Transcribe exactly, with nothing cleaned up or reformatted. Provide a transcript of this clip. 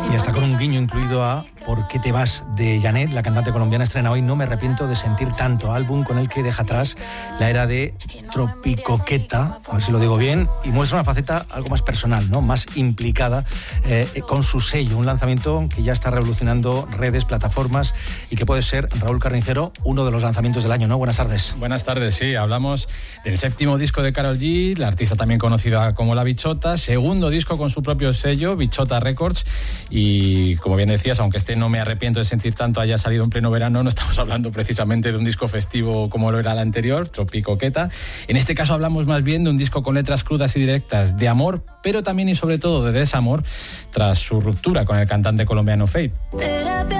Y hasta con un guiño incluido a ¿Por qué te vas? De Janet, la cantante colombiana, estrena hoy No me arrepiento de sentir tanto, álbum con el que deja atrás la era de tropicoqueta, a ver si lo digo bien, y muestra una faceta algo más personal, ¿no? Más implicada eh, con su sello, un lanzamiento que ya está revolucionando redes, plataformas y que puede ser, Raúl Carnicero, uno de los lanzamientos del año, ¿no? Buenas tardes. Buenas tardes, sí, hablamos del séptimo disco de Karol G, la artista también conocida como La Bichota, segundo disco con su propio sello, Bichota Records, y como bien decías, aunque este No me arrepiento de sentir tanto haya salido en pleno verano, no estamos hablando precisamente de un disco festivo como lo era el anterior, Tropicoqueta. En este caso hablamos más bien de un disco con letras crudas y directas de amor, pero también y sobre todo de desamor tras su ruptura con el cantante colombiano Feid.